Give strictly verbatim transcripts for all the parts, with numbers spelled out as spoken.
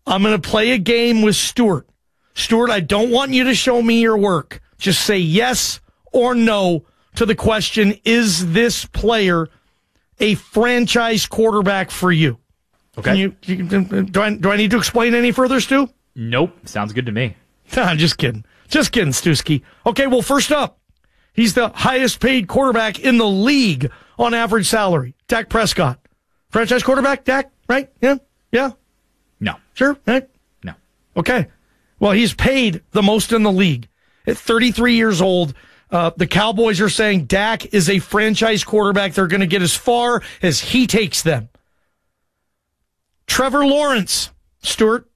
I'm going to play a game with Stuart. Stuart, I don't want you to show me your work. Just say yes or no to the question, is this player a franchise quarterback for you? Okay. Can you, you do, I, do I need to explain any further, Stu? Nope. Sounds good to me. I'm just kidding. Just kidding, Stuski. Okay, well, first up, he's the highest paid quarterback in the league on average salary. Dak Prescott. Franchise quarterback, Dak, right? Yeah? Yeah? No. Sure? Right? No. Okay. Well, he's paid the most in the league. At thirty-three years old, uh, the Cowboys are saying Dak is a franchise quarterback. They're going to get as far as he takes them. Trevor Lawrence. Stuart?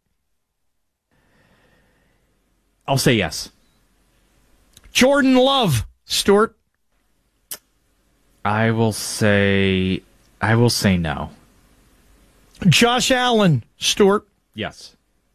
I'll say yes. Jordan Love. Stuart? I will say, I will say no. Josh Allen. Stuart? Yes.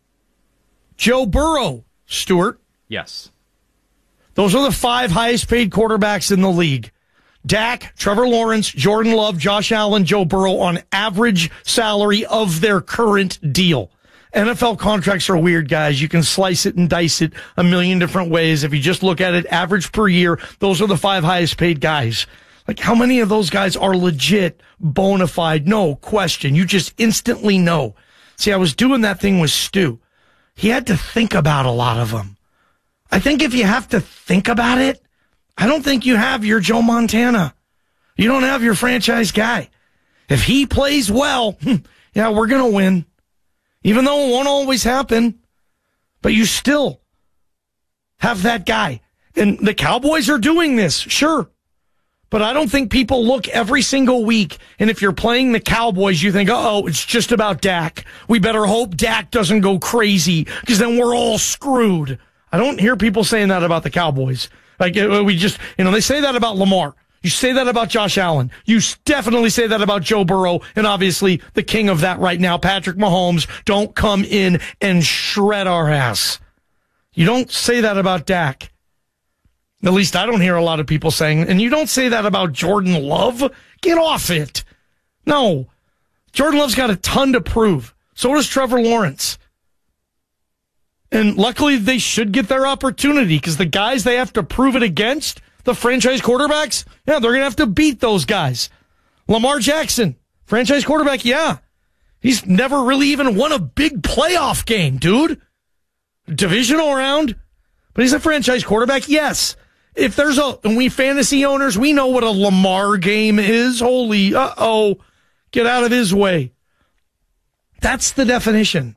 Joe Burrow. Stuart? Yes. Those are the five highest paid quarterbacks in the league. Dak, Trevor Lawrence, Jordan Love, Josh Allen, Joe Burrow on average salary of their current deal. N F L contracts are weird, guys. You can slice it and dice it a million different ways. If you just look at it average per year, those are the five highest paid guys. Like, how many of those guys are legit, bona fide? No question. You just instantly know. See, I was doing that thing with Stu. He had to think about a lot of them. I think if you have to think about it, I don't think you have your Joe Montana. You don't have your franchise guy. If he plays well, yeah, we're going to win. Even though it won't always happen, but you still have that guy. And the Cowboys are doing this, sure. But I don't think people look every single week, and if you're playing the Cowboys, you think, uh-oh, it's just about Dak. We better hope Dak doesn't go crazy, because then we're all screwed. I don't hear people saying that about the Cowboys. Like, we just, you know, they say that about Lamar. You say that about Josh Allen. You definitely say that about Joe Burrow, and obviously the king of that right now, Patrick Mahomes. Don't come in and shred our ass. You don't say that about Dak. At least I don't hear a lot of people saying, and you don't say that about Jordan Love. Get off it. No. Jordan Love's got a ton to prove. So does Trevor Lawrence. And luckily they should get their opportunity, because the guys they have to prove it against, the franchise quarterbacks, yeah, they're going to have to beat those guys. Lamar Jackson, franchise quarterback, yeah. He's never really even won a big playoff game, dude. Divisional round. But he's a franchise quarterback, yes. If there's a, and we fantasy owners, we know what a Lamar game is. Holy, uh-oh, get out of his way. That's the definition.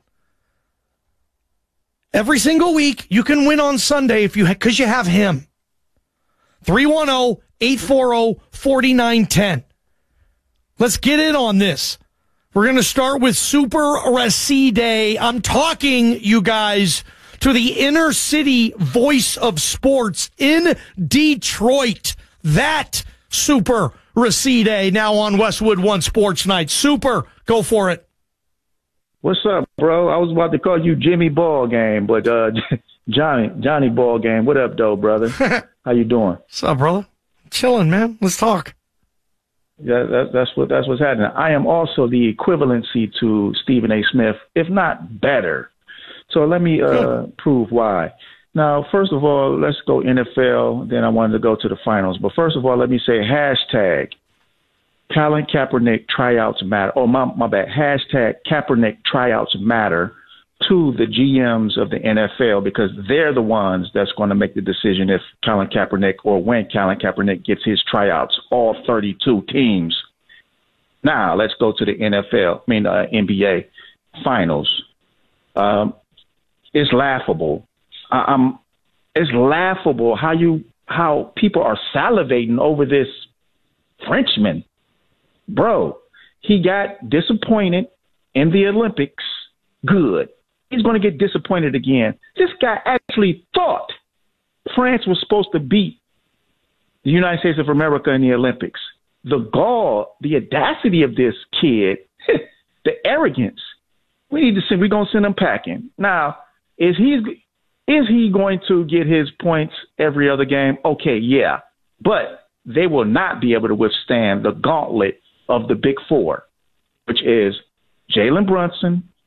Every single week, you can win on Sunday if you, because you have him. three one zero, eight four zero, four nine one zero. Let's get in on this. We're going to start with Super Raside. I'm talking, you guys, to the inner city voice of sports in Detroit. That Super Raside, now on Westwood One Sports Night. Super, go for it. What's up, bro? I was about to call you Jimmy Ball Game, but uh, Johnny Johnny Ball Game. What up, though, brother? How you doing? What's up, brother? Chilling, man. Let's talk. Yeah, that, that's what that's what's happening. I am also the equivalency to Stephen A. Smith, if not better. So let me uh, prove why. Now, first of all, let's go N F L. Then I wanted to go to the finals. But first of all, let me say hashtag Colin Kaepernick tryouts matter. Oh, my, my bad. Hashtag Kaepernick tryouts matter to the G Ms of the N F L, because they're the ones that's going to make the decision if Colin Kaepernick, or when Colin Kaepernick gets his tryouts, all thirty-two teams. Now, let's go to the N F L, I mean, uh, N B A finals. Um, it's laughable. I, I'm, it's laughable how you how people are salivating over this Frenchman. Bro, he got disappointed in the Olympics. Good. He's going to get disappointed again. This guy actually thought France was supposed to beat the United States of America in the Olympics. The gall, the audacity of this kid, the arrogance. We need to send, we're going to send him packing. Now, is he, is he going to get his points every other game? Okay, yeah. But they will not be able to withstand the gauntlet of the big four, which is Jalen Brunson,